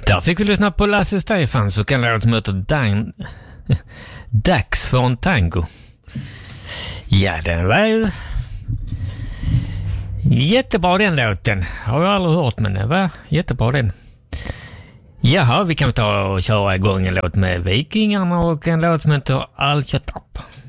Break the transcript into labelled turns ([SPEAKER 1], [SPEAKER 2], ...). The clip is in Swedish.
[SPEAKER 1] Där fick vi lyssna på Lasse Stefans och en låt som heter Dags för en tango. Ja, den var ju jättebra den låten. Har jag aldrig hört, men det var jättebra den. Jaha, vi kan ta och köra igång en låt med Vikingarna och en låt som heter All Shut Up.